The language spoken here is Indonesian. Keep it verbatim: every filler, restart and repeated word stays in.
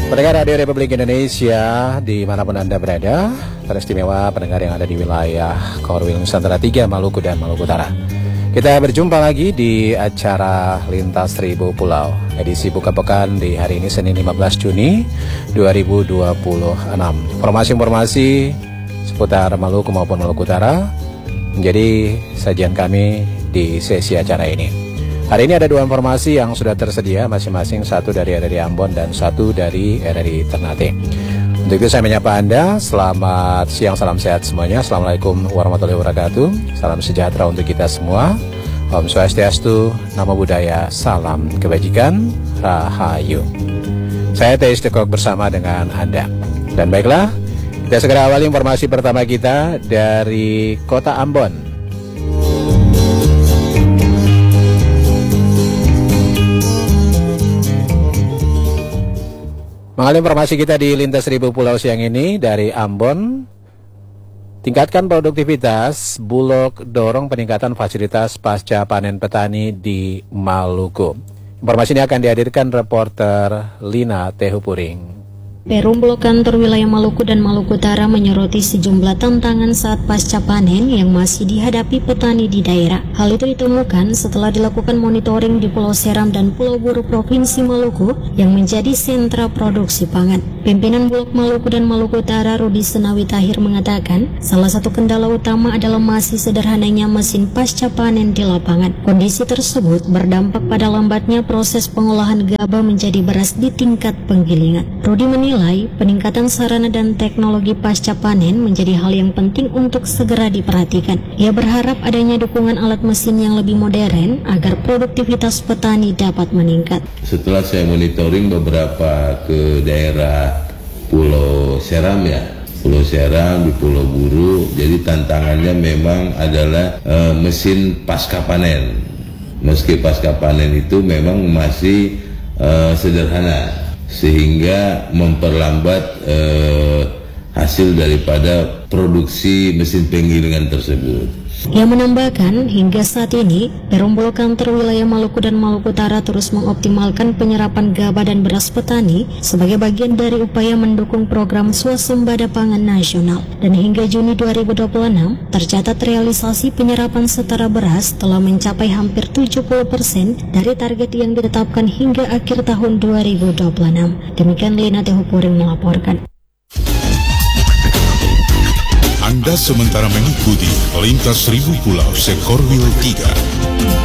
Pendengar Radio Republik Indonesia dimanapun Anda berada, teristimewa pendengar yang ada di wilayah Korwil Nusantara tiga, Maluku dan Maluku Utara. Kita berjumpa lagi di acara Lintas Seribu Pulau, edisi Buka Pekan di hari ini Senin lima belas Juni dua ribu dua puluh enam. Informasi-informasi seputar Maluku maupun Maluku Utara menjadi sajian kami di sesi acara ini. Hari ini ada dua informasi yang sudah tersedia, masing-masing satu dari R R I Ambon dan satu dari R R I Ternate. Untuk itu saya menyapa Anda, selamat siang, salam sehat semuanya. Assalamualaikum warahmatullahi wabarakatuh. Salam sejahtera untuk kita semua. Om Swastiastu, Namo Buddhaya, salam kebajikan, Rahayu. Saya T S Tekok bersama dengan Anda. Dan baiklah, kita segera awali informasi pertama kita dari Kota Ambon. Mengalami informasi kita di Lintas Seribu Pulau siang ini dari Ambon. Tingkatkan produktivitas, Bulog dorong peningkatan fasilitas pasca panen petani di Maluku. Informasi ini akan dihadirkan reporter Lina Tehupuring. Perum Blok Kantor Wilayah Maluku dan Maluku Utara menyoroti sejumlah tantangan saat pasca panen yang masih dihadapi petani di daerah. Hal itu ditemukan setelah dilakukan monitoring di Pulau Seram dan Pulau Buru Provinsi Maluku yang menjadi sentra produksi pangan. Pimpinan Bulog Maluku dan Maluku Utara Rudi Senawi Tahir mengatakan, salah satu kendala utama adalah masih sederhananya mesin pasca panen di lapangan. Kondisi tersebut berdampak pada lambatnya proses pengolahan gabah menjadi beras di tingkat penggilingan. Rudi menilai peningkatan sarana dan teknologi pasca panen menjadi hal yang penting untuk segera diperhatikan. Ia berharap adanya dukungan alat mesin yang lebih modern agar produktivitas petani dapat meningkat. Setelah saya monitoring beberapa ke daerah Pulau Seram ya, Pulau Seram di Pulau Buru, jadi tantangannya memang adalah e, mesin pasca panen. Meski pasca panen itu memang masih e, sederhana, sehingga memperlambat eh, hasil daripada produksi mesin penggilingan tersebut. Ia menambahkan, hingga saat ini, Perum Blok Kantor Wilayah Maluku dan Maluku Utara terus mengoptimalkan penyerapan gabah dan beras petani sebagai bagian dari upaya mendukung program Swasembada Pangan Nasional. Dan hingga Juni dua ribu dua puluh enam, tercatat realisasi penyerapan setara beras telah mencapai hampir tujuh puluh persen dari target yang ditetapkan hingga akhir tahun dua ribu dua puluh enam. Demikian Lina Tehupuring melaporkan. Anda sementara mengikuti Lintas Seribu Pulau Sekorwil tiga.